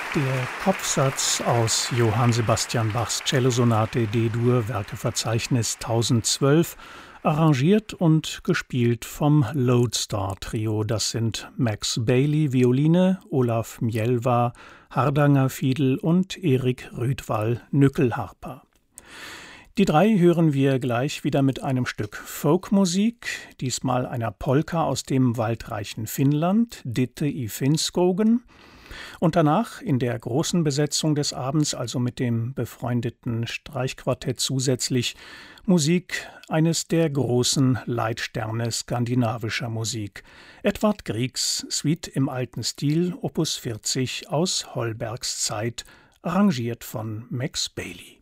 Der Kopfsatz aus Johann Sebastian Bachs Cellosonate D-Dur, Werkeverzeichnis 1012, arrangiert und gespielt vom Lodestar Trio. Das sind Max Bailey Violine, Olaf Mjelva Hardanger Fiedel und Erik Rydwall Nyckelharpa. Die drei hören wir gleich wieder mit einem Stück Folkmusik, diesmal einer Polka aus dem waldreichen Finnland, Ditte i Finnskogen. Und danach in der großen Besetzung des Abends, also mit dem befreundeten Streichquartett zusätzlich, Musik eines der großen Leitsterne skandinavischer Musik. Edvard Griegs Suite im alten Stil, Opus 40 aus Holbergs Zeit, arrangiert von Max Bailey.